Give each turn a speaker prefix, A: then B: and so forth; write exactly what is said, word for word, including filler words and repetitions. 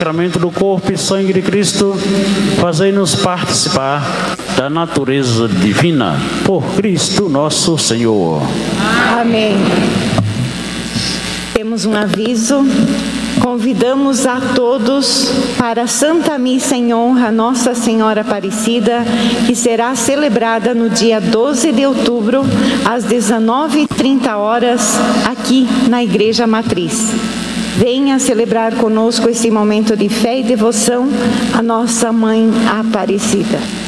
A: sacramento do corpo e sangue de Cristo, fazei-nos participar da natureza divina. Por Cristo nosso Senhor.
B: Amém. Temos um aviso. Convidamos a todos para a Santa Missa em honra a Nossa Senhora Aparecida, que será celebrada no dia doze de outubro, às dezenove e trinta horas, aqui na Igreja Matriz. Venha celebrar conosco esse momento de fé e devoção à nossa Mãe Aparecida.